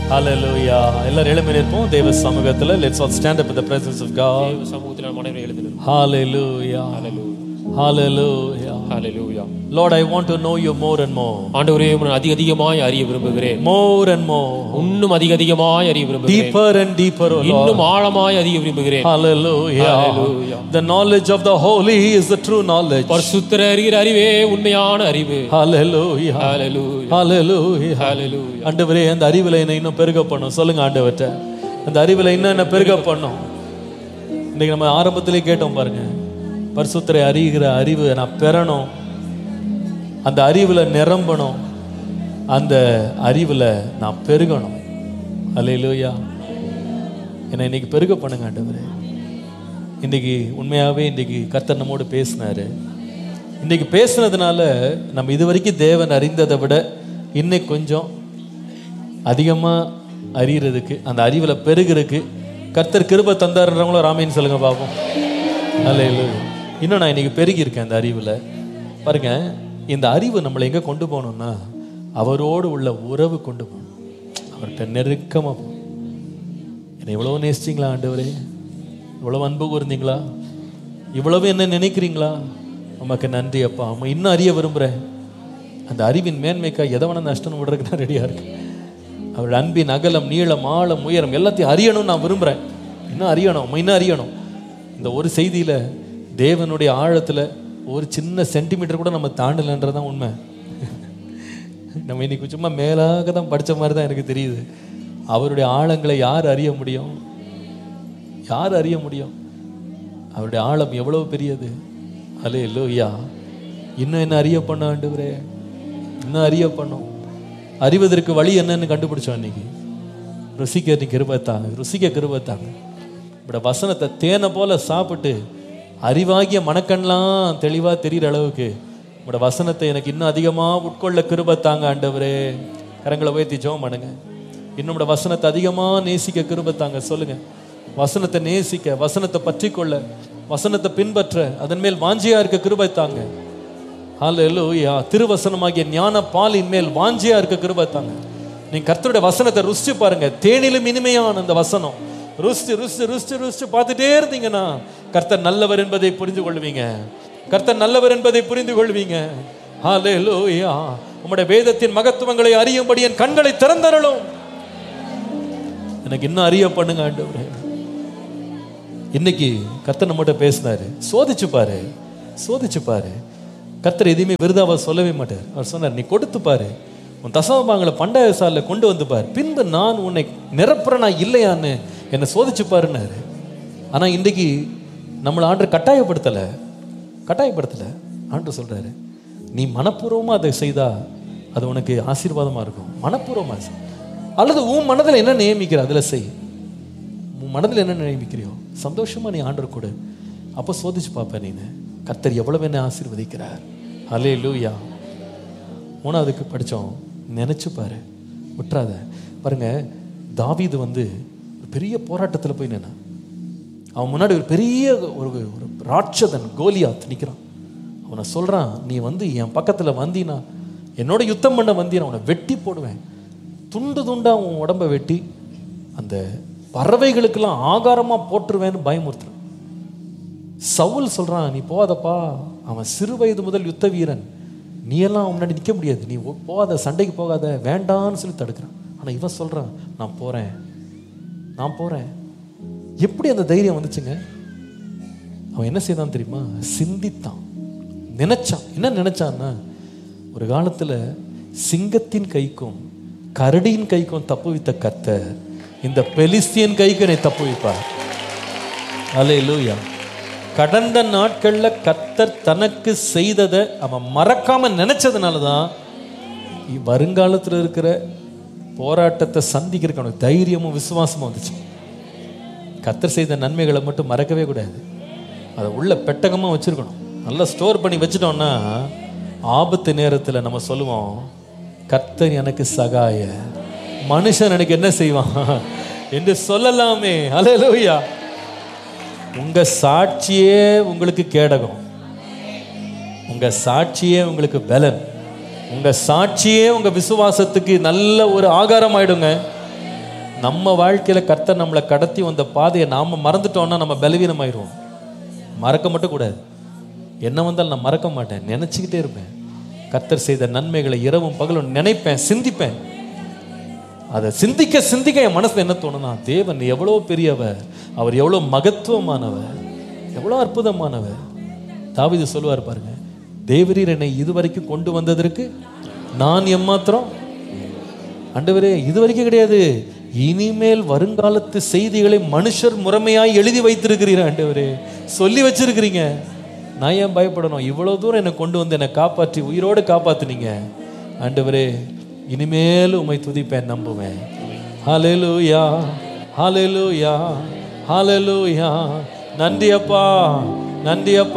Hallelujah. எல்லாரும் எழும்பி நிற்போம் தேவ சமூகத்துல. Let's all stand up in the presence of God. தேவ சமூகத்தில் நாம் அனைவரும் எழுந்து நிற்போம். Hallelujah. Hallelujah. Hallelujah. Hallelujah. Lord, I want to know you more and more. ஆண்டவரே, உம்மை அதிகமாய் அறிய விரும்புகிறேன். More and more. இன்னும் அதிகமாய் அறிய விரும்புகிறேன். Deeper and deeper, O Lord. இன்னும் ஆழமாய் அறிய விரும்புகிறேன். Hallelujah. Hallelujah. The knowledge of the holy is the true knowledge. பரிசுத்தர் அறிகிற அறிவே உண்மையான அறிவு. Hallelujah. Hallelujah. Hallelujah. Hallelujah. ஆண்டவரே, அந்த அறிவில என்னை இன்னும் பெருக பண்ணும். சொல்லுங்க ஆண்டவர்ட்ட, அந்த அறிவில இன்னும் என்ன பெருக பண்ணும். இன்னைக்கு நம்ம ஆரம்பத்திலே கேட்டோம் பாருங்க, பரிசுத்தரை அறிகிற அறிவு நான் பெறணும், அந்த அறிவுல நிரம்பணும், அந்த அறிவுல நான் பெருகணும். அல்லேலூயா. என்னை இன்னைக்கு பெருக பண்ணுங்க ஆண்டவரே. இன்னைக்கு உண்மையாகவே இன்னைக்கு கர்த்தர் நம்மோடு பேசினாரு. இன்னைக்கு பேசுனதுனால நம்ம இது வரைக்கும் தேவன் அறிந்ததை விட இன்னைக்கு கொஞ்சம் அதிகமாக அறிகிறதுக்கு, அந்த அறிவில் பெருகிறதுக்கு கர்த்தர் கிருபை தந்தாருன்றவங்களோ ராமேன்னு சொல்லுங்க பார்ப்போம். அல்லேலூயா. இன்னும் நான் இன்னைக்கு பெருகியிருக்கேன் அந்த அறிவில். பாருங்க, இந்த அறிவு நம்மளை எங்கே கொண்டு போகணும்னா அவரோடு உள்ள உறவு கொண்டு போகணும். அவர்கிட்ட நெருக்கமாக போகணும். என்னை இவ்வளோ நேசிச்சிங்களா ஆண்டவரே, இவ்வளவு அன்பு கூர்ந்தீங்களா, இவ்வளவு என்ன நினைக்கிறீங்களா, உமக்கு நன்றி அப்பா. அம்மா இன்னும் அறிய விரும்புகிறேன். அந்த அறிவின் மேன்மைக்கா எதை வேணா நஷ்டம் விடுறதுக்கு நான் ரெடியாக இருக்கேன். அவருடைய அன்பின் அகலம், நீளம், ஆழம், உயரம் எல்லாத்தையும் அறியணும்னு நான் விரும்புகிறேன். இன்னும் அறியணும், இன்னும் அறியணும். இந்த ஒரு செய்தியில் தேவனுடைய ஆழத்தில் ஒரு சின்ன சென்டிமீட்டர் கூட நம்ம தாண்டலைன்றதான் உண்மை. நம்ம இன்னைக்கு சும்மா மேலாக தான் படித்த மாதிரி தான் எனக்கு தெரியுது. அவருடைய ஆழங்களை யார் அறிய முடியும்? யார் அறிய முடியும்? அவருடைய ஆழம் எவ்வளவு பெரியது. அல்லேலூயா. இன்னும் என்ன அறிய பண்ண ஆண்டவரே, இன்னும் அறிய பண்ணும். அறிவதற்கு வழி என்னன்னு கண்டுபிடிச்சோம் இன்னைக்கு. ருசிக்க கிருபைத்தாங்க, ருசிக்க கிருபைத்தாங்க. இப்படி வசனத்தை தேனை போல சாப்பிட்டு அறிவாகிய மனக்கண்ணெலாம் தெளிவாக தெரிகிற அளவுக்கு உங்களோட வசனத்தை எனக்கு இன்னும் அதிகமாக உட்கொள்ள கிருபைத்தாங்க ஆண்டவரே. கரங்களை உயர்த்தி ஜெபம் பண்ணுங்க. இன்னும் உங்களோட வசனத்தை அதிகமாக நேசிக்க கிருபைத்தாங்க. சொல்லுங்க, வசனத்தை நேசிக்க, வசனத்தை பற்றி கொள்ள, வசனத்தை பின்பற்ற, அதன் மேல் வாஞ்சியா இருக்க கிருபைத்தாங்க. ஹல்லேலூயா. திருவசனமாகிய ஞான பாலின் மேல் வாஞ்சியா இருக்க கிருபைத்தாங்க. நீங்க கர்த்தருடைய வசனத்தை ருசிச்சு பாருங்க. தேனிலும் இனிமையான அந்த வசனம் ருசிச்சு ருசிச்சு ருசிச்சு ருசிச்சு பார்த்துட்டே இருந்தீங்கன்னா கர்த்தர் நல்லவர் என்பதை புரிந்து கொள்வீங்க. கர்த்தர் நல்லவர் என்பதை புரிந்து கொள்வீங்க. ஹல்லேலூயா. உம்முடைய வேதத்தின் மகத்துவங்களை அறியும்படி என் கண்களை திறந்தருளும். எனக்கு இன்னும் அறிய பண்ணுங்க ஆண்டவரே. இன்னைக்கு கர்த்தர் நம்மகிட்ட பேசினாரு. சோதிச்சு பாரு, சோதிச்சு பாரு. கர்த்தர் எதையுமே விருதாவா சொல்லவே மாட்டார். அவர் சொன்னார், நீ கொடுத்து பாரு, உன் தசமபாகங்களை பண்டக சாலையில் கொண்டு வந்து பார், பின்பு நான் உன்னை நிரப்புறனா இல்லையான்னு என்னை சோதிச்சு பாருன்னாரு. ஆனால் இன்றைக்கு நம்மளை ஆண்டவர் கட்டாயப்படுத்தலை, கட்டாயப்படுத்தலை. ஆண்டவர் சொல்கிறாரு, நீ மனப்பூர்வமாக அதை செய்தா அது உனக்கு ஆசீர்வாதமாக இருக்கும். மனப்பூர்வமாக செய். அல்லது உன் மனதில் என்ன நியமிக்கிற அதில் செய். உன் மனதில் என்ன நியமிக்கிறியோ சந்தோஷமாக நீ ஆண்டவர் கொடு. அப்போ சோதிச்சு பார்ப்பேன் நீ கர்த்தர் எவ்வளவு என்ன ஆசீர்வதிக்கிறார். அல்லேலூயா. மூணாவதுக்கு படித்தோம், நினச்சி பாரு, விட்டுறாத. பாருங்க, தாவீது வந்து ஒரு பெரிய போராட்டத்தில் போய் நின்னா. அவன் முன்னாடி ஒரு பெரிய ஒரு ராட்சதன் கோலியாத் நிற்கிறான். அவனை சொல்கிறான், நீ வந்து என் பக்கத்தில் வந்தீனா, என்னோட யுத்தம் பண்ண வந்தீனா அவனை வெட்டி போடுவேன், துண்டு துண்டாக உன் உடம்பை வெட்டி அந்த பறவைகளுக்கெல்லாம் ஆகாரமாக போட்டுருவேன்னு பயமுறுத்துறான். சவுல் சொல்கிறான், நீ போகாதப்பா, அவன் சிறு வயது முதல் யுத்த வீரன், நீ எல்லாம் முன்னாடி நிற்க முடியாது, நீ போகாத, சண்டைக்கு போகாத, வேண்டான்னு சொல்லி தடுக்கிறான். ஆனால் இவன் சொல்கிறான், நான் போகிறேன், நான் போகிறேன். எப்படி அந்த தைரியம் வந்துச்சுங்க? அவன் என்ன செய்தான் தெரியுமா? சிந்தித்தான், நினைச்சான். என்ன நினைச்சான்னா, ஒரு காலத்தில் சிங்கத்தின் கைக்கும் கரடியின் கைக்கும் தப்புவித்த கர்த்தர் இந்த பெலிஸ்தியன் கைக்கு என்னை தப்புவிப்பார். அல்லேலூயா. கடந்த நாட்களில் கர்த்தர் தனக்கு செய்ததை அவன் மறக்காம நினைச்சதுனால தான் வருங்காலத்தில் இருக்கிற போராட்டத்தை சந்திக்கிறதுக்கு அவனுக்கு தைரியமும் விசுவாசமும் வந்துச்சு. கர்த்தர் செய்த நன்மைகளை மட்டும் மறக்கவே கூடாது. அதை உள்ள பெட்டகமாக வச்சிருக்கணும். நல்லா ஸ்டோர் பண்ணி வச்சுட்டோம்னா ஆபத்து நேரத்தில் நம்ம சொல்லுவோம், கர்த்தர் எனக்கு சகாய, மனுஷன் எனக்கு என்ன செய்வான் என்று சொல்லலாமே. அல்லேலூயா. உங்க சாட்சியே உங்களுக்கு கேடகம், உங்க சாட்சியே உங்களுக்கு பலன், உங்க சாட்சியே உங்க விசுவாசத்துக்கு நல்ல ஒரு ஆகாரம் ஆயிடுங்க. நம்ம வாழ்க்கையில கர்த்தர் நம்மளை கடத்தி வந்த பாதையை நாம மறந்துட்டோம்னா நம்ம பலவீனமாயிருவோம். மறக்க மட்டும் கூடாது. என்ன வந்தாலும் நான் மறக்க மாட்டேன், நினைச்சுக்கிட்டே இருப்பேன். கர்த்தர் செய்த நன்மைகளை இரவும் பகலும் நினைப்பேன், சிந்திப்பேன். அதை சிந்திக்க சிந்திக்க என் மனசுல என்ன தோணுனா, தேவன் எவ்வளோ பெரியவர், அவர் எவ்வளோ மகத்துவமானவர், எவ்வளோ அற்புதமானவர். தாவீது சொல்லுவார் பாருங்க, தேவரீர் என்னை இதுவரைக்கும் கொண்டு வந்ததற்கு நான் எம்மாத்திரம். ஆண்டவரே, இதுவரைக்கும் கிடையாது, இனிமேல் வருங்காலத்து செய்திகளை மனுஷர் முறைமையாய் எழுதி வைத்திருக்கிறீர் ஆண்டவரே, சொல்லி வச்சிருக்கிறீங்க. நான் ஏன் பயப்படணும்? இவ்வளவு தூரம் என்னை கொண்டு வந்து என்னை காப்பாற்றி உயிரோடு காப்பாத்துனீங்க ஆண்டவரே. இனிமேல் உம்மை துதிப்பேன், நம்புவேன். ஹல்லேலூயா, ஹல்லேலூயா, ஹல்லேலூயா. நன்றி அப்பா, நன்றி அப்பா.